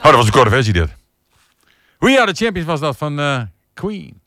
dat was een korte versie dit. We Are The Champions was dat van Queen.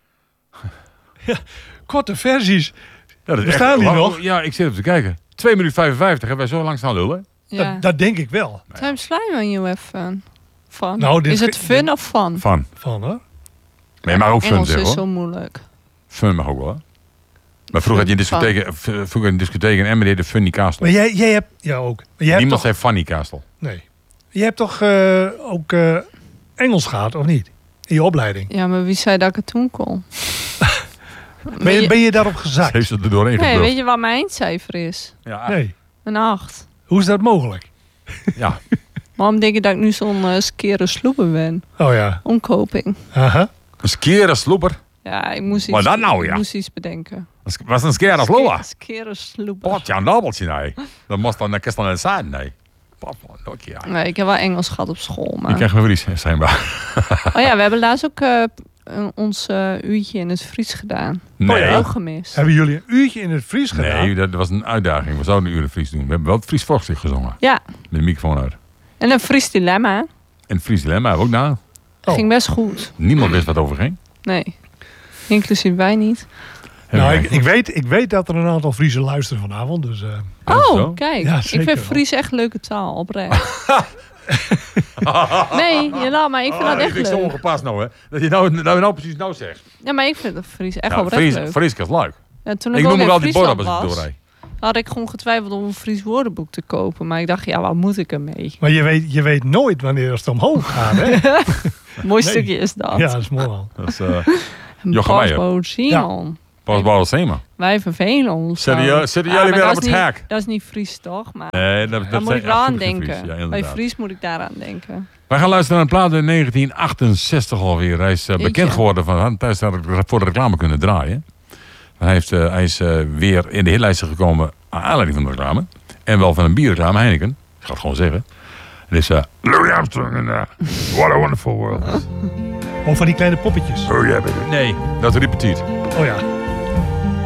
Korte versies. Dat is Bestaan die nog? Ja, ik zit even te kijken. 2 minuten 55 hebben wij zo lang staan lullen. Ja. Dat denk ik wel. Time slime when you have fun. Fun. Nou, dit is het fun of fun? Van hoor. Maar je mag ook fun Engels zeggen is hoor. zo moeilijk. Fun mag ook wel hè. Maar vroeger had je een discotheek in Emmen die heette Funny Castle. Maar jij hebt... Ja, ook. Maar jij hebt Niemand toch, zei Funny Castle. nee. Je hebt toch ook Engels gehad, of niet? In je opleiding. Ja, maar wie zei dat ik het toen kon? Ben je daarop gezakt? Heeft ze er doorheen Nee, gebracht. weet je wat mijn eindcijfer is? Ja, Nee. Een 8. Hoe is dat mogelijk? ja. Waarom denk je dat ik nu zo'n skere sloeber ben? Oh ja. Omkoping. Aha. Een skere sloeper. Ja, ik moest Maar iets, dat nou, ja. ik moest iets bedenken. Was een skere sloper. Skere sloeber. Potje een nabbeltje, nee. Dat moest dan kist dan in het zuiden, nee. Ja. Nee, ik heb wel Engels gehad op school. Ik Maar... krijg me Fries, schijnbaar. Oh ja, we hebben laatst ook ons uurtje in het Fries gedaan. Nee. Ook gemist. Hebben jullie een uurtje in het Fries gedaan? Nee, dat was een uitdaging. We zouden een uur in Fries doen. We hebben wel het Fries Volkslied gezongen. Ja, Met de microfoon uit. en een Fries dilemma. En het Fries Dilemma hebben we ook na. Oh. Ging best goed. Niemand wist wat over ging. Nee. Inclusief wij niet. Nou, ik weet dat er een aantal Friese luisteren vanavond. Dus, Is het Oh, zo? kijk. Ja, ik zeker vind wel. Fries echt een leuke taal, oprecht. Nee, jawel, maar ik vind dat ik echt vind het zo leuk. ongepast nou, hè. Dat je nou precies nou zegt. Ja, maar ik vind het Fries echt Ja, oprecht leuk. Fries is leuk. Ja, toen Ik ik noem ook nog in altijd Friesland Borab als ik was, doorrijd. had ik gewoon getwijfeld om een Fries woordenboek te kopen. Maar ik dacht, ja, wat moet ik ermee? maar je weet nooit wanneer het omhoog gaat, hè? Een mooi stukje is dat. Ja, dat is mooi al. Dat is Jochem Meijer. Paspoort Simon. Pas Bouwel Sema. Wij vervelen ons. Zitten zo. jullie Ja, maar weer dat op is het niet- hek? Dat is niet Fries, toch? Maar Nee, dat daar moet zijn ik wel aan absoluut geen denken. Fries. Ja, Bij inderdaad. Fries moet ik daaraan denken. Wij gaan luisteren naar een plaat in 1968 alweer. Hij is bekend geworden tijdens dat we voor de reclame kunnen draaien. Hij is weer in de hitlijsten gekomen aan aanleiding van de reclame. En wel van een bierreclame, Heineken. Ik ga het gewoon zeggen. Het is Louis Armstrong en What a Wonderful World. Of van die kleine poppetjes. Oh yeah, baby. Nee, dat is Repetit. Oh ja.